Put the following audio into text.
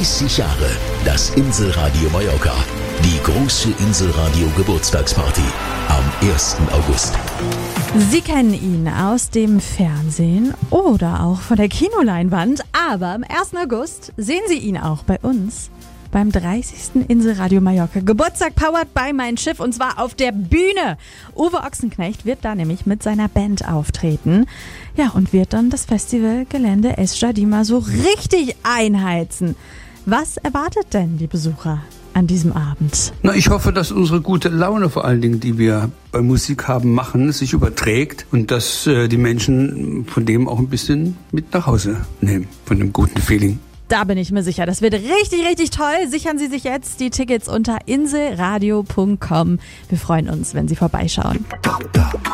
30 Jahre das Inselradio Mallorca. Die große Inselradio Geburtstagsparty am 1. August. Sie kennen ihn aus dem Fernsehen oder auch von der Kinoleinwand, aber am 1. August sehen Sie ihn auch bei uns beim 30. Inselradio Mallorca Geburtstag powered by Mein Schiff, und zwar auf der Bühne. Uwe Ochsenknecht wird da nämlich mit seiner Band auftreten. Ja, und wird dann das Festivalgelände Es Jardima so richtig einheizen. Was erwartet denn die Besucher an diesem Abend? Na, ich hoffe, dass unsere gute Laune vor allen Dingen, die wir bei Musik machen, sich überträgt und dass die Menschen von dem auch ein bisschen mit nach Hause nehmen, von dem guten Feeling. Da bin ich mir sicher. Das wird richtig, richtig toll. Sichern Sie sich jetzt die Tickets unter inselradio.com. Wir freuen uns, wenn Sie vorbeischauen.